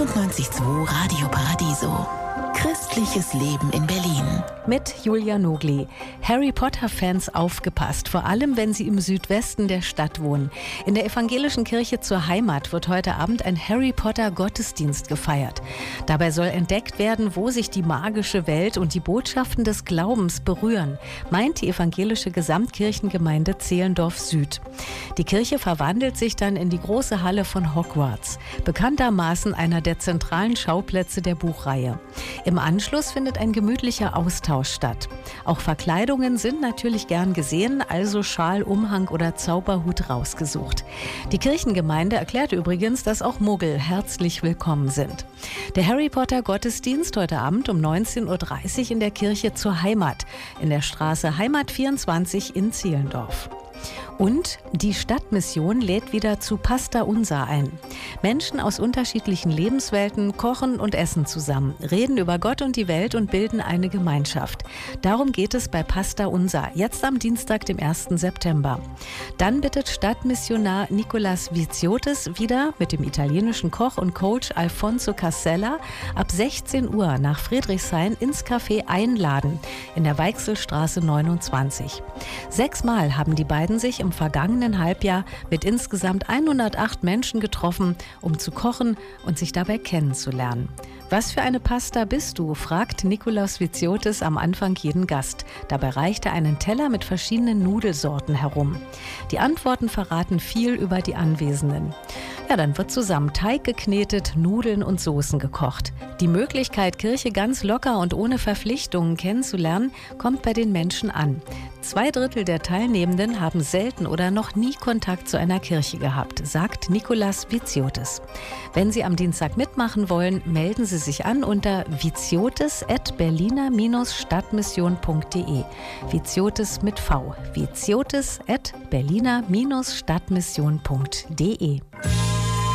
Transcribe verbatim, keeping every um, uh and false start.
achtundneunzig Komma zwei Radio Paradiso. Christliches Leben in Berlin. Mit Julia Nogli. Harry Potter-Fans aufgepasst, vor allem wenn sie im Südwesten der Stadt wohnen. In der evangelischen Kirche zur Heimat wird heute Abend ein Harry Potter-Gottesdienst gefeiert. Dabei soll entdeckt werden, wo sich die magische Welt und die Botschaften des Glaubens berühren, meint die evangelische Gesamtkirchengemeinde Zehlendorf Süd. Die Kirche verwandelt sich dann in die große Halle von Hogwarts, bekanntermaßen einer der zentralen Schauplätze der Buchreihe. Im Anschluss findet ein gemütlicher Austausch statt. Auch Verkleidungen sind natürlich gern gesehen, also Schal, Umhang oder Zauberhut rausgesucht. Die Kirchengemeinde erklärt übrigens, dass auch Muggel herzlich willkommen sind. Der Harry Potter Gottesdienst heute Abend um neunzehn Uhr dreißig in der Kirche zur Heimat, in der Straße Heimat vierundzwanzig in Zehlendorf. Und die Stadtmission lädt wieder zu Pasta Unser ein. Menschen aus unterschiedlichen Lebenswelten kochen und essen zusammen, reden über Gott und die Welt und bilden eine Gemeinschaft. Darum geht es bei Pasta Unser, jetzt am Dienstag, dem ersten September. Dann bittet Stadtmissionar Nicolas Viziotis wieder mit dem italienischen Koch und Coach Alfonso Casella ab sechzehn Uhr nach Friedrichshain ins Café einladen, in der Weichselstraße neunundzwanzig. Sechsmal haben die beiden sich im vergangenen Halbjahr mit insgesamt hundertacht Menschen getroffen, um zu kochen und sich dabei kennenzulernen. Was für eine Pasta bist du, fragt Nikolaus Viziotis am Anfang jeden Gast. Dabei reicht er einen Teller mit verschiedenen Nudelsorten herum. Die Antworten verraten viel über die Anwesenden. Ja, dann wird zusammen Teig geknetet, Nudeln und Soßen gekocht. Die Möglichkeit, Kirche ganz locker und ohne Verpflichtungen kennenzulernen, kommt bei den Menschen an. Zwei Drittel der Teilnehmenden haben selten oder noch nie Kontakt zu einer Kirche gehabt, sagt Nicolas Viziotis. Wenn Sie am Dienstag mitmachen wollen, melden Sie sich an unter viziotis at berliner stadtmission punkt de. Viziotis mit V. viziotis at berliner stadtmission punkt de.